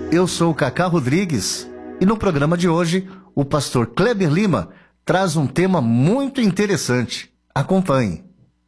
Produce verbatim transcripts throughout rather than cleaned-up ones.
eu sou o Cacá Rodrigues e no programa de hoje o pastor Kleber Lima traz um tema muito interessante. Acompanhe.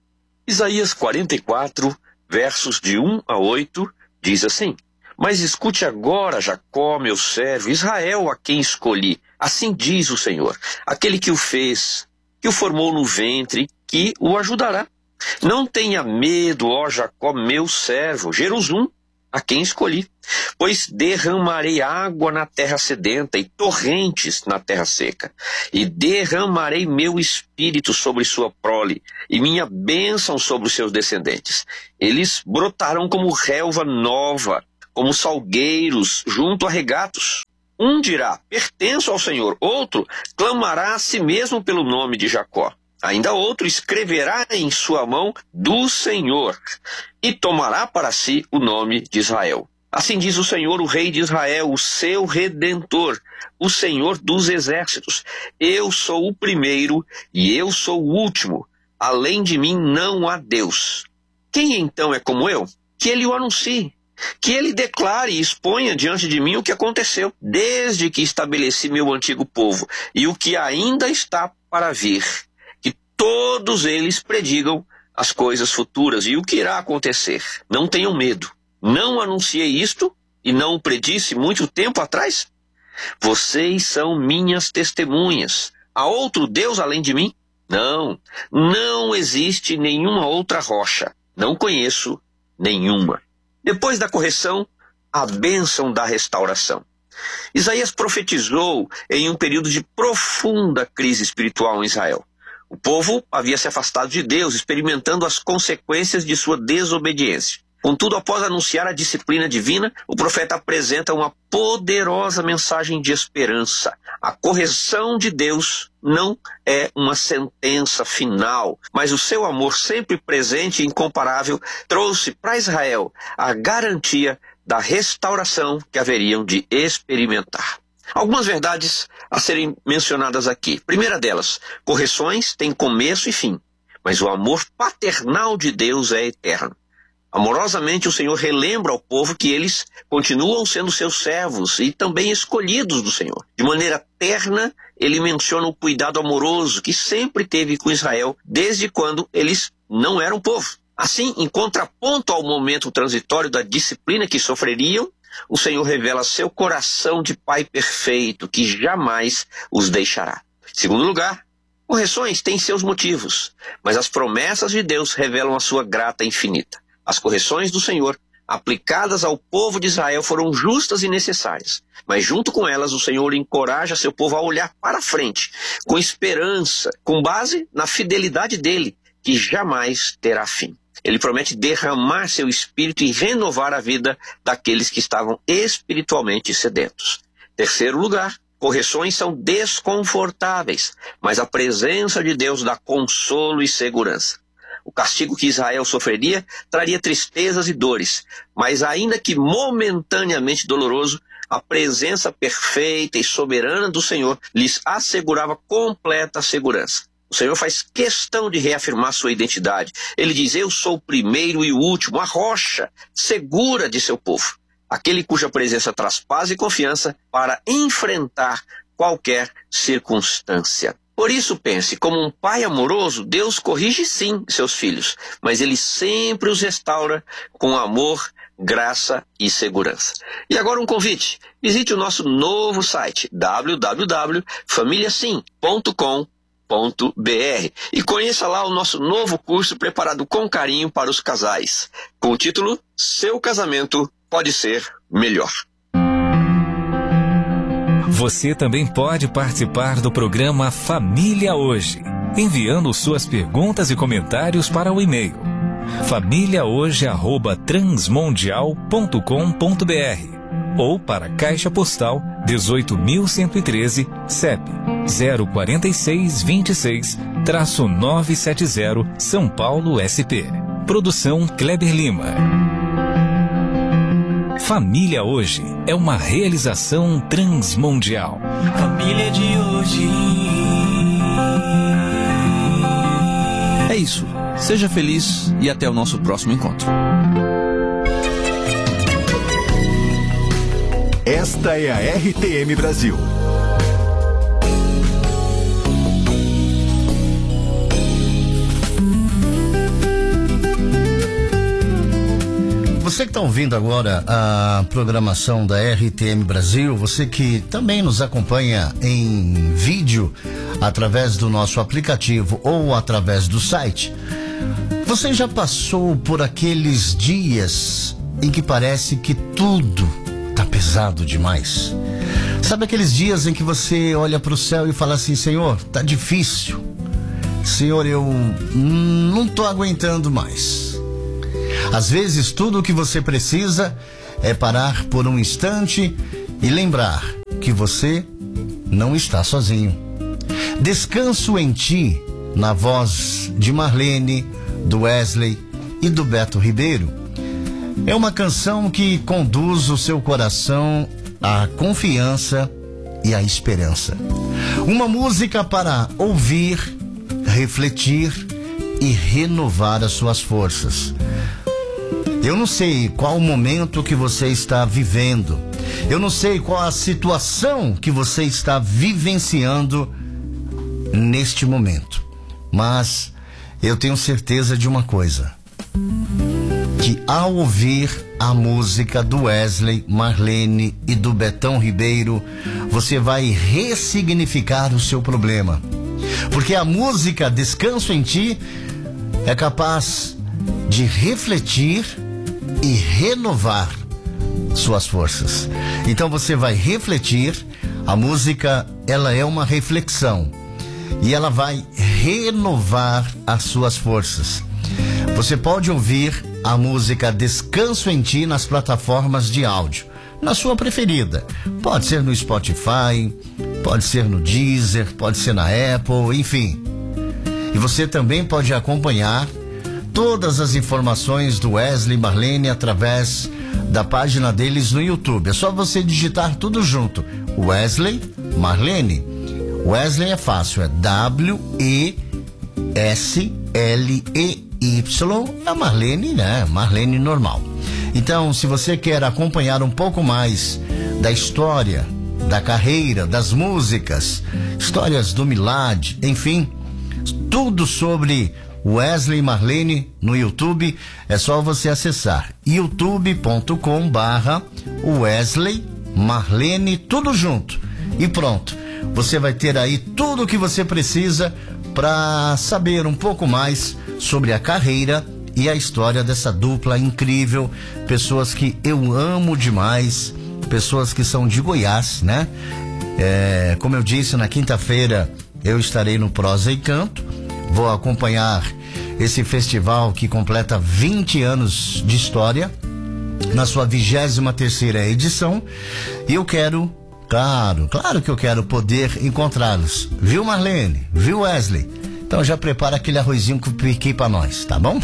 Isaías quarenta e quatro, versos de um a oito, diz assim: Mas escute agora, Jacó, meu servo, Israel, a quem escolhi. Assim diz o Senhor, aquele que o fez, que o formou no ventre, que o ajudará. Não tenha medo, ó Jacó, meu servo, Jerusalém, a quem escolhi. Pois derramarei água na terra sedenta e torrentes na terra seca. E derramarei meu espírito sobre sua prole e minha bênção sobre os seus descendentes. Eles brotarão como relva nova, como salgueiros junto a regatos. Um dirá, pertenço ao Senhor. Outro clamará a si mesmo pelo nome de Jacó. Ainda outro escreverá em sua mão do Senhor e tomará para si o nome de Israel. Assim diz o Senhor, o Rei de Israel, o seu Redentor, o Senhor dos exércitos. Eu sou o primeiro e eu sou o último. Além de mim não há Deus. Quem então é como eu? Que ele o anuncie. Que ele declare e exponha diante de mim o que aconteceu, desde que estabeleci meu antigo povo, e o que ainda está para vir. Que todos eles predigam as coisas futuras e o que irá acontecer. Não tenham medo. Não anunciei isto e não o predisse muito tempo atrás? Vocês são minhas testemunhas. Há outro Deus além de mim? Não, não existe nenhuma outra rocha. Não conheço nenhuma. Depois da correção, a bênção da restauração. Isaías profetizou em um período de profunda crise espiritual em Israel. O povo havia se afastado de Deus, experimentando as consequências de sua desobediência. Contudo, após anunciar a disciplina divina, o profeta apresenta uma poderosa mensagem de esperança. A correção de Deus não é uma sentença final, mas o seu amor sempre presente e incomparável trouxe para Israel a garantia da restauração que haveriam de experimentar. Algumas verdades a serem mencionadas aqui. Primeira delas, correções têm começo e fim, mas o amor paternal de Deus é eterno. Amorosamente o Senhor relembra ao povo que eles continuam sendo seus servos e também escolhidos do Senhor. De maneira terna, ele menciona o cuidado amoroso que sempre teve com Israel desde quando eles não eram povo. Assim, em contraponto ao momento transitório da disciplina que sofreriam, o Senhor revela seu coração de Pai perfeito que jamais os deixará. Em segundo lugar, correções têm seus motivos, mas as promessas de Deus revelam a sua graça infinita. As correções do Senhor, aplicadas ao povo de Israel, foram justas e necessárias. Mas junto com elas, o Senhor encoraja seu povo a olhar para frente, com esperança, com base na fidelidade dele, que jamais terá fim. Ele promete derramar seu espírito e renovar a vida daqueles que estavam espiritualmente sedentos. Terceiro lugar, correções são desconfortáveis, mas a presença de Deus dá consolo e segurança. O castigo que Israel sofreria traria tristezas e dores, mas ainda que momentaneamente doloroso, a presença perfeita e soberana do Senhor lhes assegurava completa segurança. O Senhor faz questão de reafirmar sua identidade. Ele diz, eu sou o primeiro e o último, a rocha segura de seu povo, aquele cuja presença traz paz e confiança para enfrentar qualquer circunstância. Por isso pense, como um pai amoroso, Deus corrige sim seus filhos, mas ele sempre os restaura com amor, graça e segurança. E agora um convite, visite o nosso novo site, w w w ponto família sim ponto com ponto b r e conheça lá o nosso novo curso preparado com carinho para os casais, com o título Seu Casamento Pode Ser Melhor. Você também pode participar do programa Família Hoje, enviando suas perguntas e comentários para o e-mail família hoje arroba transmundial ponto com ponto b r ou para a Caixa Postal dezoito mil cento e treze, C E P zero quatro seis dois seis, nove sete zero, São Paulo, S P. Produção Kleber Lima. Família Hoje é uma realização transmundial. Família de hoje. É isso. Seja feliz e até o nosso próximo encontro. Esta é a R T M Brasil. Você que está ouvindo agora a programação da R T M Brasil, você que também nos acompanha em vídeo através do nosso aplicativo ou através do site, você já passou por aqueles dias em que parece que tudo tá pesado demais? Sabe aqueles dias em que você olha para o céu e fala assim: Senhor, tá difícil. Senhor, eu não tô aguentando mais. Às vezes tudo o que você precisa é parar por um instante e lembrar que você não está sozinho. Descanso em Ti, na voz de Marlene, do Wesley e do Beto Ribeiro, é uma canção que conduz o seu coração à confiança e à esperança. Uma música para ouvir, refletir e renovar as suas forças. Eu não sei qual o momento que você está vivendo. Eu não sei qual a situação que você está vivenciando neste momento. Mas eu tenho certeza de uma coisa: que ao ouvir a música do Wesley, Marlene e do Betão Ribeiro, você vai ressignificar o seu problema. Porque a música Descanso em Ti é capaz de refletir e renovar suas forças. Então você vai refletir. A música, ela é uma reflexão e ela vai renovar as suas forças. Você pode ouvir a música Descanso em Ti nas plataformas de áudio, na sua preferida. Pode ser no Spotify, pode ser no Deezer, pode ser na Apple, enfim. E você também pode acompanhar todas as informações do Wesley e Marlene através da página deles no YouTube. É só você digitar tudo junto: Wesley, Marlene. Wesley é fácil, é W E S L E Y. A Marlene, né? Marlene normal. Então, se você quer acompanhar um pouco mais da história, da carreira, das músicas, histórias do Milad, enfim, tudo sobre Wesley e Marlene no YouTube, é só você acessar youtube ponto com barra Wesley Marlene, tudo junto, e pronto. Você vai ter aí tudo o que você precisa para saber um pouco mais sobre a carreira e a história dessa dupla incrível. Pessoas que eu amo demais, pessoas que são de Goiás, né? É, como eu disse, na quinta-feira eu estarei no Prosa e Canto. Vou acompanhar esse festival que completa vinte anos de história, na sua vigésima terceira edição. E eu quero, claro, claro que eu quero poder encontrá-los. Viu, Marlene? Viu, Wesley? Então já prepara aquele arrozinho com piqui pra nós, tá bom?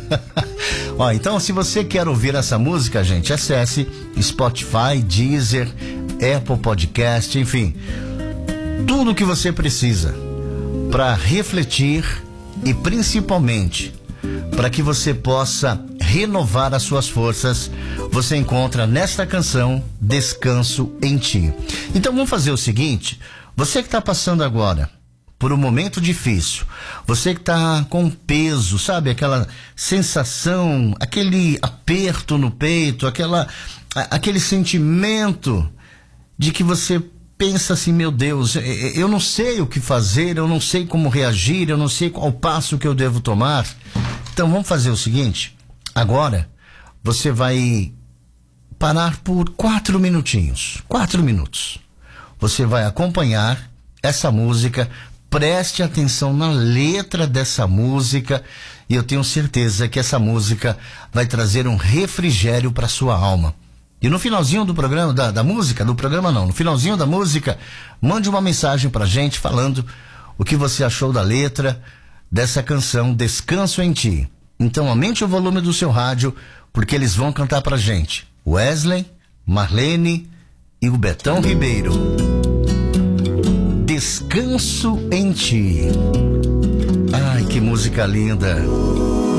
Ó, então se você quer ouvir essa música, gente, acesse Spotify, Deezer, Apple Podcast, enfim, tudo o que você precisa para refletir e principalmente para que você possa renovar as suas forças, você encontra nesta canção Descanso em Ti. Então vamos fazer o seguinte: você que está passando agora por um momento difícil, você que está com peso, sabe, aquela sensação, aquele aperto no peito, aquela, aquele sentimento de que você pensa assim: meu Deus, eu não sei o que fazer, eu não sei como reagir, eu não sei qual passo que eu devo tomar. Então vamos fazer o seguinte: agora você vai parar por quatro minutinhos, quatro minutos. Você vai acompanhar essa música, preste atenção na letra dessa música e eu tenho certeza que essa música vai trazer um refrigério para sua alma. E no finalzinho do programa, da, da música, do programa não, no finalzinho da música, mande uma mensagem pra gente falando o que você achou da letra dessa canção Descanso em Ti. Então aumente o volume do seu rádio, porque eles vão cantar pra gente. Wesley, Marlene e o Betão Ribeiro. Descanso em Ti. Ai, que música linda.